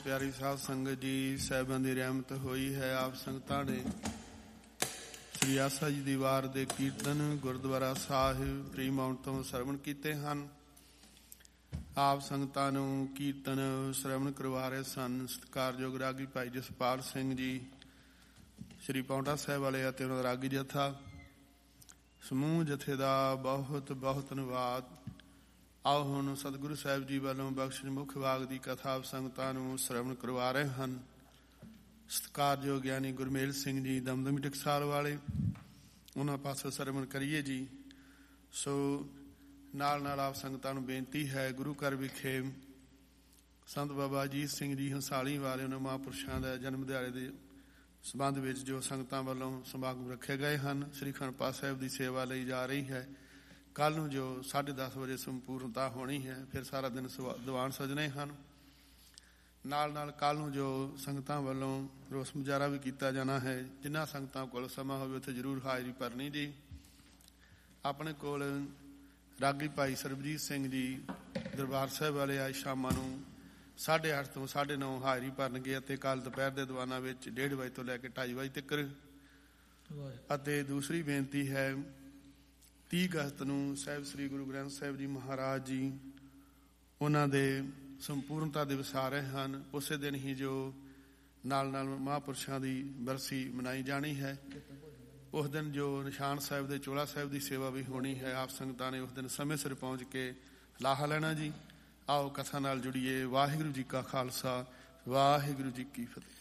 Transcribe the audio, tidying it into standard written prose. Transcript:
ਪਿਆਰੀ ਸਾਧ ਸੰਗਤ ਜੀ, ਸਾਹਿਬਾਂ ਦੀ ਰਹਿਮਤ ਹੋਈ ਹੈ। ਆਪ ਸੰਗਤਾਂ ਨੇ ਸ੍ਰੀ ਆਸਾ ਜੀ ਦੀ ਵਾਰ ਦੇ ਕੀਰਤਨ ਗੁਰਦੁਆਰਾ ਸਾਹਿਬ ਪ੍ਰੀਮਾਉਂਟ ਤੋਂ ਸਰਵਣ ਕੀਤੇ ਹਨ। ਆਪ ਸੰਗਤਾਂ ਨੂੰ ਕੀਰਤਨ ਸਰਵਣ ਕਰਵਾ ਰਹੇ ਸਨ ਸਤਿਕਾਰਯੋਗ ਰਾਗੀ ਭਾਈ ਜਸਪਾਲ ਸਿੰਘ ਜੀ, ਸ੍ਰੀ ਪਾਉਂਟਾ ਸਾਹਿਬ ਵਾਲੇ ਅਤੇ ਉਹਨਾਂ ਦਾ ਰਾਗੀ ਜਥਾ ਸਮੂਹ ਜਥੇ ਦਾ ਬਹੁਤ ਬਹੁਤ ਧੰਨਵਾਦ। ਆਓ ਹੁਣ ਸਤਿਗੁਰੂ ਸਾਹਿਬ ਜੀ ਵੱਲੋਂ ਬਖਸ਼ਿਸ਼ ਮੁੱਖ ਵਾਗ ਦੀ ਕਥਾ ਆਪ ਸੰਗਤਾਂ ਨੂੰ ਸਰਵਣ ਕਰਵਾ ਰਹੇ ਹਨ। ਸਤਿਕਾਰਯੋਗ ਗਿਆਨੀ ਗੁਰਮੇਲ ਸਿੰਘ ਜੀ ਦਮਦਮੀ ਟਕਸਾਲ ਵਾਲੇ, ਉਹਨਾਂ ਪਾਸੋਂ ਸਰਵਣ ਕਰੀਏ ਜੀ। ਸੋ ਨਾਲ ਨਾਲ ਆਪ ਸੰਗਤਾਂ ਨੂੰ ਬੇਨਤੀ ਹੈ, ਗੁਰੂ ਘਰ ਵਿਖੇ ਸੰਤ ਬਾਬਾ ਅਜੀਤ ਸਿੰਘ ਜੀ ਹੰਸਾਲੀ ਵਾਲੇ ਉਹਨਾਂ ਮਹਾਂਪੁਰਸ਼ਾਂ ਦਾ ਜਨਮ ਦਿਹਾੜੇ ਦੇ ਸੰਬੰਧ ਵਿੱਚ ਜੋ ਸੰਗਤਾਂ ਵੱਲੋਂ ਸਮਾਗਮ ਰੱਖੇ ਗਏ ਹਨ, ਸ੍ਰੀ ਅਖੰਡ ਪਾਠ ਸਾਹਿਬ ਦੀ ਸੇਵਾ ਲਈ ਜਾ ਰਹੀ ਹੈ। ਕੱਲ੍ਹ ਨੂੰ ਜੋ 10:30 ਵਜੇ ਸੰਪੂਰਨਤਾ ਹੋਣੀ ਹੈ, ਫਿਰ ਸਾਰਾ ਦਿਨ ਦੀਵਾਨ ਸਜਣੇ ਹਨ। ਨਾਲ ਨਾਲ ਕੱਲ੍ਹ ਨੂੰ ਜੋ ਸੰਗਤਾਂ ਵੱਲੋਂ ਰੋਸ ਮੁਜ਼ਾਹਰਾ ਵੀ ਕੀਤਾ ਜਾਣਾ ਹੈ। ਜਿਨ੍ਹਾਂ ਸੰਗਤਾਂ ਕੋਲ ਸਮਾਂ ਹੋਵੇ ਉੱਥੇ ਜ਼ਰੂਰ ਹਾਜ਼ਰੀ ਭਰਨੀ ਜੀ। ਆਪਣੇ ਕੋਲ ਰਾਗੀ ਭਾਈ ਸਰਬਜੀਤ ਸਿੰਘ ਜੀ ਦਰਬਾਰ ਸਾਹਿਬ ਵਾਲੇ ਅੱਜ ਸ਼ਾਮਾਂ ਨੂੰ 8:30 ਤੋਂ 9:30 ਹਾਜ਼ਰੀ ਭਰਨਗੇ ਅਤੇ ਕੱਲ੍ਹ ਦੁਪਹਿਰ ਦੇ ਦੀਵਾਨਾਂ ਵਿੱਚ 1:30 ਵਜੇ ਤੋਂ ਲੈ ਕੇ 2:30 ਵਜੇ ਤੱਕ। ਅਤੇ ਦੂਸਰੀ ਬੇਨਤੀ ਹੈ, 30 ਅਗਸਤ ਨੂੰ ਸਾਹਿਬ ਸ੍ਰੀ ਗੁਰੂ ਗ੍ਰੰਥ ਸਾਹਿਬ ਜੀ ਮਹਾਰਾਜ ਜੀ ਉਹਨਾਂ ਦੇ ਸੰਪੂਰਨਤਾ ਦਿਵਸ ਆ ਰਹੇ ਹਨ। ਉਸੇ ਦਿਨ ਹੀ ਜੋ ਨਾਲ ਨਾਲ ਮਹਾਂਪੁਰਸ਼ਾਂ ਦੀ ਬਰਸੀ ਮਨਾਈ ਜਾਣੀ ਹੈ। ਉਸ ਦਿਨ ਜੋ ਨਿਸ਼ਾਨ ਸਾਹਿਬ ਦੇ ਚੋਲਾ ਸਾਹਿਬ ਦੀ ਸੇਵਾ ਵੀ ਹੋਣੀ ਹੈ। ਆਪ ਸੰਗਤਾਂ ਨੇ ਉਸ ਦਿਨ ਸਮੇਂ ਸਿਰ ਪਹੁੰਚ ਕੇ ਲਾਹਾ ਲੈਣਾ ਜੀ। ਆਓ ਕਥਾ ਨਾਲ ਜੁੜੀਏ। ਵਾਹਿਗੁਰੂ ਜੀ ਕਾ ਖਾਲਸਾ, ਵਾਹਿਗੁਰੂ ਜੀ ਕੀ ਫਤਿਹ।